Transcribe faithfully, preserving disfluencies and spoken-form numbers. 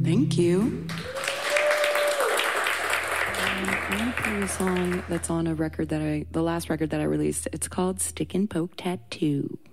Thank you. I'm going to play a song that's on a record that I, the last record that I released. It's called Stick and Poke Tattoo.